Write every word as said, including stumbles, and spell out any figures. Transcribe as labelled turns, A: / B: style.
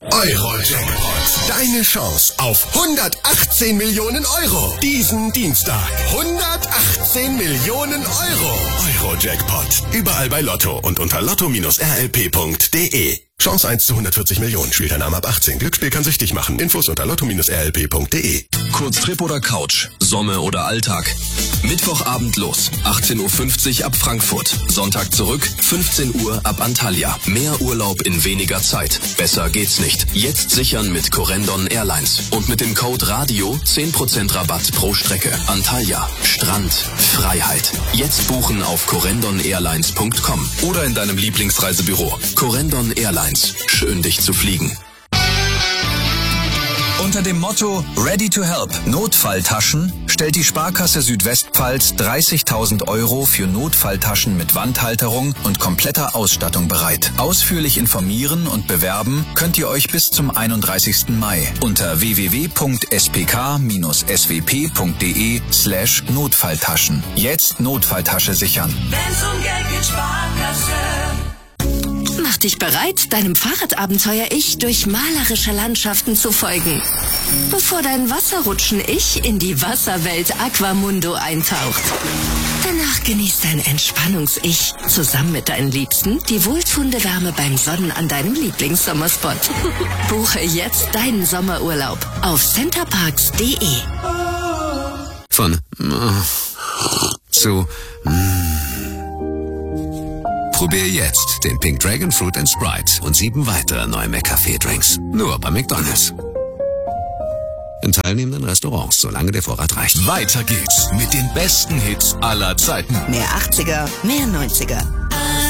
A: Euro-Jackpot. Deine Chance auf hundertachtzehn Millionen Euro. Diesen Dienstag. hundertachtzehn Millionen Euro. Euro-Jackpot. Überall bei Lotto und unter lotto Bindestrich r l p punkt d e. Chance eins zu hundertvierzig Millionen. Spielteilnahme ab achtzehn. Glücksspiel kann süchtig machen. Infos unter lotto Bindestrich r l p punkt d e.
B: Kurztrip oder Couch, Somme oder Alltag. Mittwochabend los, achtzehn Uhr fünfzig ab Frankfurt. Sonntag zurück, fünfzehn Uhr ab Antalya. Mehr Urlaub in weniger Zeit. Besser geht's nicht. Jetzt sichern mit Corendon Airlines. Und mit dem Code RADIO zehn Prozent Rabatt pro Strecke. Antalya, Strand, Freiheit. Jetzt buchen auf corendon airlines punkt com oder in deinem Lieblingsreisebüro. Corendon Airlines. Schön, dich zu fliegen.
C: Unter dem Motto Ready to Help Notfalltaschen stellt die Sparkasse Südwestpfalz dreißigtausend Euro für Notfalltaschen mit Wandhalterung und kompletter Ausstattung bereit. Ausführlich informieren und bewerben könnt ihr euch bis zum einunddreißigsten Mai unter w w w punkt s p k bindestrich s w p punkt d e slash Notfalltaschen. Jetzt Notfalltasche sichern.
D: Wenn's um Geld geht, Sparkasse.
E: Mach dich bereit, deinem Fahrradabenteuer-Ich durch malerische Landschaften zu folgen. Bevor dein Wasserrutschen-Ich in die Wasserwelt Aquamundo eintaucht. Danach genießt dein Entspannungs-Ich zusammen mit deinen Liebsten die wohltuende Wärme beim Sonnen an deinem Lieblingssommerspot. Buche jetzt deinen Sommerurlaub auf centerparks punkt d e.
F: Von äh, zu äh. Probier jetzt den Pink Dragon Fruit and Sprite und sieben weitere neue McCafé-Drinks. Nur bei McDonald's. In teilnehmenden Restaurants, solange der Vorrat reicht.
C: Weiter geht's mit den besten Hits aller Zeiten.
G: Mehr achtziger, mehr neunziger.